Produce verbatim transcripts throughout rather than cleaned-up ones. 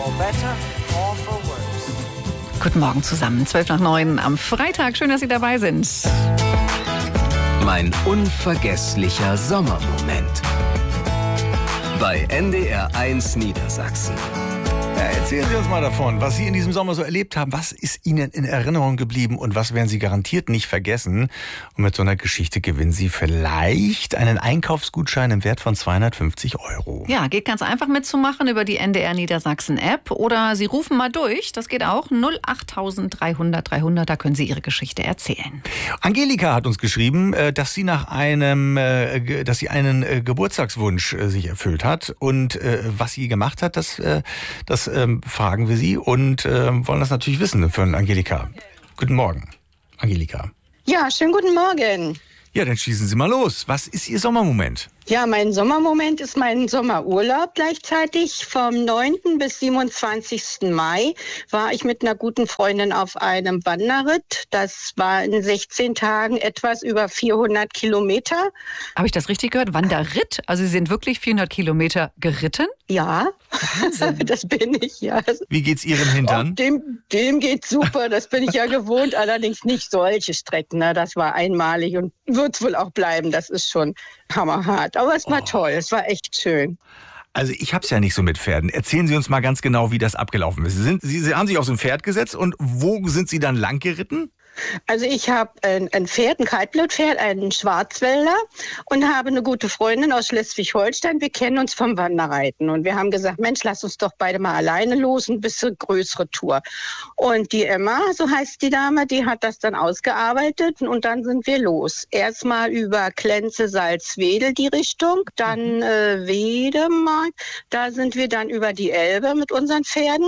For better or for worse. Guten Morgen zusammen, zwölf nach neun am Freitag. Schön, dass Sie dabei sind. Mein unvergesslicher Sommermoment. Bei N D R eins Niedersachsen. Ja, erzählen Sie uns mal davon, was Sie in diesem Sommer so erlebt haben. Was ist Ihnen in Erinnerung geblieben und was werden Sie garantiert nicht vergessen? Und mit so einer Geschichte gewinnen Sie vielleicht einen Einkaufsgutschein im Wert von zweihundertfünfzig Euro. Ja, geht ganz einfach mitzumachen über die N D R Niedersachsen App oder Sie rufen mal durch. Das geht auch null acht dreihundert dreihundert. Da können Sie Ihre Geschichte erzählen. Angelika hat uns geschrieben, dass sie nach einem, dass sie einen Geburtstagswunsch sich erfüllt hat und was sie gemacht hat, das, das ähm, fragen wir Sie und äh, wollen das natürlich wissen von Angelika. Guten Morgen, Angelika. Ja, schönen guten Morgen. Ja, dann schießen Sie mal los. Was ist Ihr Sommermoment? Ja, mein Sommermoment ist mein Sommerurlaub gleichzeitig. Vom neunten bis siebenundzwanzigsten Mai war ich mit einer guten Freundin auf einem Wanderritt. Das war in sechzehn Tagen etwas über vierhundert Kilometer. Habe ich das richtig gehört? Wanderritt? Also Sie sind wirklich vierhundert Kilometer geritten? Ja, das bin ich, ja. Wie geht's Ihrem Hintern? Oh, dem, dem geht's super, das bin ich ja gewohnt, allerdings nicht solche Strecken. Ne? Das war einmalig und wird's wohl auch bleiben, das ist schon hammerhart. Aber es war oh. toll, es war echt schön. Also ich hab's ja nicht so mit Pferden. Erzählen Sie uns mal ganz genau, wie das abgelaufen ist. Sie, sind, Sie, Sie haben sich auf so ein Pferd gesetzt und wo sind Sie dann lang geritten? Also ich habe ein, ein Pferd, ein Kaltblutpferd, einen Schwarzwälder und habe eine gute Freundin aus Schleswig-Holstein. Wir kennen uns vom Wanderreiten und wir haben gesagt, Mensch, lass uns doch beide mal alleine los, ein bisschen größere Tour. Und die Emma, so heißt die Dame, die hat das dann ausgearbeitet und dann sind wir los. Erstmal über Klenze, Salzwedel die Richtung, dann äh, Wedemark, da sind wir dann über die Elbe mit unseren Pferden.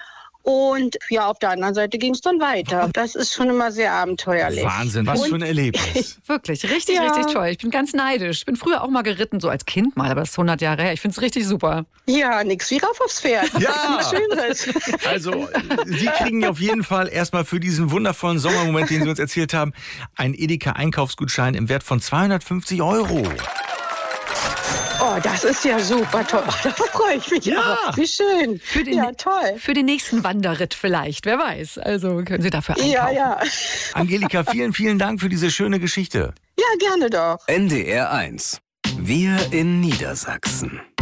Und ja, auf der anderen Seite ging es dann weiter. Das ist schon immer sehr abenteuerlich. Wahnsinn, was und für ein Erlebnis. Wirklich, richtig, ja. richtig toll. Ich bin ganz neidisch. Ich bin früher auch mal geritten, so als Kind mal, aber das ist hundert Jahre her. Ich finde es richtig super. Ja, nix wie rauf aufs Pferd. Ja. Nichts Schöneres. Also, Sie kriegen auf jeden Fall erstmal für diesen wundervollen Sommermoment, den Sie uns erzählt haben, einen Edeka-Einkaufsgutschein im Wert von zweihundertfünfzig Euro. Oh, das ist ja super toll. Oh, da freue ich mich. Ja. Aber. Wie schön. Für den, ja, toll. Für den nächsten Wanderritt vielleicht, wer weiß. Also können Sie dafür einkaufen. Ja, ja. Angelika, vielen, vielen Dank für diese schöne Geschichte. Ja, gerne doch. N D R eins. Wir in Niedersachsen.